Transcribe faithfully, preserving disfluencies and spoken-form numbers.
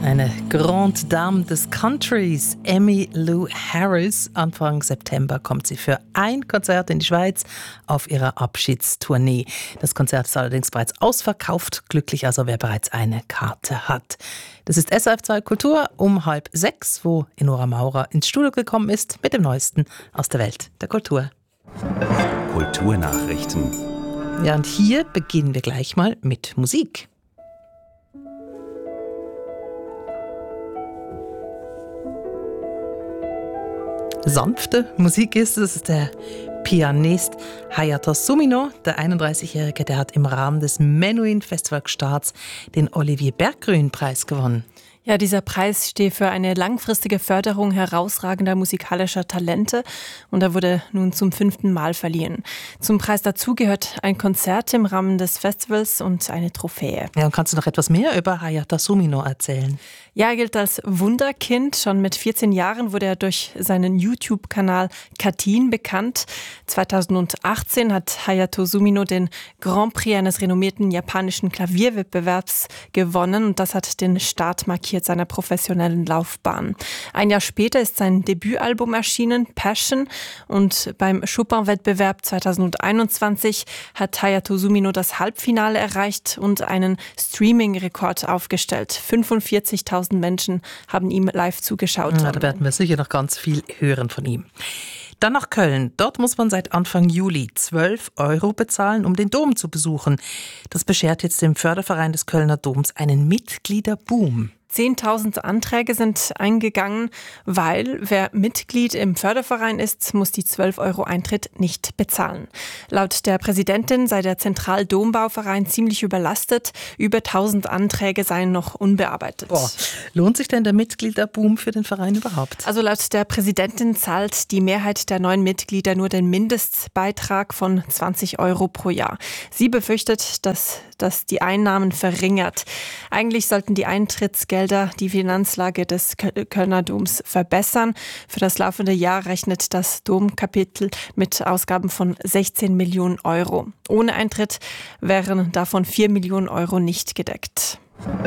Eine Grande Dame des Countries, Emmylou Harris. Anfang September kommt sie für ein Konzert in die Schweiz auf ihrer Abschiedstournee. Das Konzert ist allerdings bereits ausverkauft. Glücklich also, wer bereits eine Karte hat. Das ist S R F zwei Kultur um halb sechs, wo Enora Maurer ins Studio gekommen ist mit dem Neuesten aus der Welt der Kultur. Kulturnachrichten. Ja, und hier beginnen wir gleich mal mit Musik. Sanfte Musik ist es. Das ist der Pianist Hayato Sumino, der einunddreißigjährige, der hat im Rahmen des Menuhin Festivalstarts den Olivier Berggruen-Preis gewonnen. Ja, dieser Preis steht für eine langfristige Förderung herausragender musikalischer Talente und er wurde nun zum fünften Mal verliehen. Zum Preis dazu gehört ein Konzert im Rahmen des Festivals und eine Trophäe. Ja, und kannst du noch etwas mehr über Hayato Sumino erzählen? Ja, er gilt als Wunderkind. Schon mit vierzehn Jahren wurde er durch seinen YouTube-Kanal Katin bekannt. zweitausendachtzehn hat Hayato Sumino den Grand Prix eines renommierten japanischen Klavierwettbewerbs gewonnen und das hat den Start markiert seiner professionellen Laufbahn. Ein Jahr später ist sein Debütalbum erschienen, Passion, und beim Chopin-Wettbewerb zweitausendeinundzwanzig hat Hayato Sumino das Halbfinale erreicht und einen Streaming-Rekord aufgestellt. fünfundvierzigtausend Menschen haben ihm live zugeschaut. Ja, da werden wir sicher noch ganz viel hören von ihm. Dann nach Köln. Dort muss man seit Anfang Juli zwölf Euro bezahlen, um den Dom zu besuchen. Das beschert jetzt dem Förderverein des Kölner Doms einen Mitgliederboom. zehntausend Anträge sind eingegangen, weil wer Mitglied im Förderverein ist, muss die zwölf Euro Eintritt nicht bezahlen. Laut der Präsidentin sei der Zentraldombauverein ziemlich überlastet. Über tausend Anträge seien noch unbearbeitet. Boah. Lohnt sich denn der Mitgliederboom für den Verein überhaupt? Also laut der Präsidentin zahlt die Mehrheit der neuen Mitglieder nur den Mindestbeitrag von zwanzig Euro pro Jahr. Sie befürchtet, dass das die Einnahmen verringert. Eigentlich sollten die Eintrittsgelder die Finanzlage des Kölner Doms verbessern. Für das laufende Jahr rechnet das Domkapitel mit Ausgaben von sechzehn Millionen Euro. Ohne Eintritt wären davon vier Millionen Euro nicht gedeckt.